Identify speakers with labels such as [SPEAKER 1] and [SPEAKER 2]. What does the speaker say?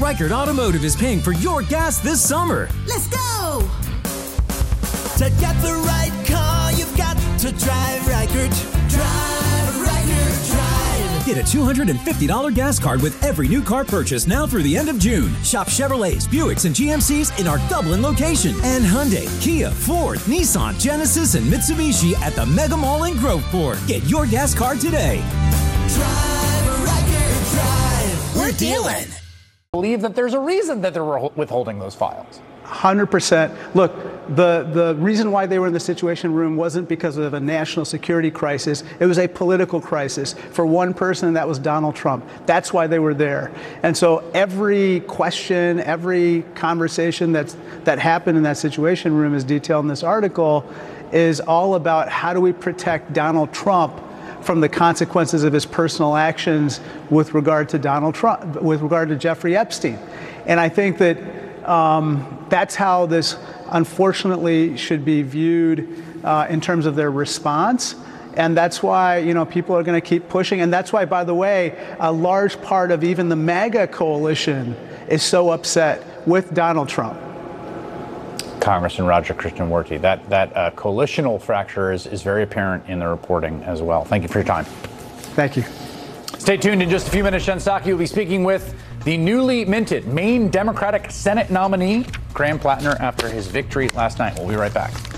[SPEAKER 1] Reichert Automotive is paying for your gas this summer.
[SPEAKER 2] Let's go!
[SPEAKER 3] To get the right car, you've got to drive Reichert. Drive Reichert, drive.
[SPEAKER 1] Get a $250 gas card with every new car purchase now through the end of June. Shop Chevrolets, Buicks, and GMCs in our Dublin location. And Hyundai, Kia, Ford, Nissan, Genesis, and Mitsubishi at the Mega Mall in Groveport. Get your gas card today.
[SPEAKER 3] Drive Reichert, drive. We're dealing.
[SPEAKER 4] Believe that there's a reason that they're withholding those files.
[SPEAKER 5] 100%. Look, the reason why they were in the Situation Room wasn't because of a national security crisis. It was a political crisis for one person, and that was Donald Trump. That's why they were there. And so every question, every conversation that happened in that Situation Room, as detailed in this article, is all about how do we protect Donald Trump from the consequences of his personal actions with regard to Donald Trump, with regard to Jeffrey Epstein. And I think that that's how this, unfortunately, should be viewed in terms of their response. And that's why, people are going to keep pushing. And that's why, by the way, a large part of even the MAGA coalition is so upset with Donald Trump.
[SPEAKER 4] Congressman Raja Krishnamoorthi, that coalitional fracture is very apparent in the reporting as well. Thank you for your time.
[SPEAKER 5] Thank you.
[SPEAKER 4] Stay tuned. In just a few minutes, Jen Psaki will be speaking with the newly minted Maine Democratic Senate nominee, Graham Plattner, after his victory last night. We'll be right back.